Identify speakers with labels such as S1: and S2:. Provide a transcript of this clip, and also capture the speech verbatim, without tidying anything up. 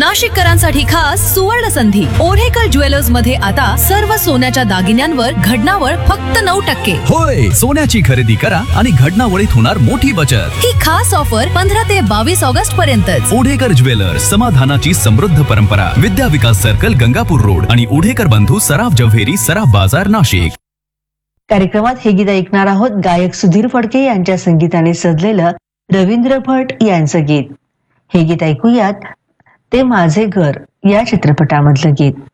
S1: नाशिककरांसाठी खास सुवर्ण संधी ओढेकर ज्वेलर्स मध्ये आता सर्व सोन्याच्या दागिन्यांवर घडणावळ फक्त नऊ टक्के.
S2: होय, सोन्याची खरेदी करा आणि घडणावळीत होणार मोठी बचत.
S1: ही खास ऑफर पंधरा ते बावीस ऑगस्ट पर्यंतच.
S2: ओढेकर ज्वेलर्स, समाधानाची समृद्ध परंपरा. विद्या विकास सर्कल, गंगापूर रोड आणि ओढेकर बंधू सराफ जव्हेरी, सराफ बाजार, नाशिक.
S3: कार्यक्रमात हे गीत ऐकणार आहोत. गायक सुधीर फडके यांच्या संगीताने सजलेलं रवींद्र भट यांचं गीत. हे गीत ऐकूयात. ते माझे घर या चित्रपटामधलं गीत.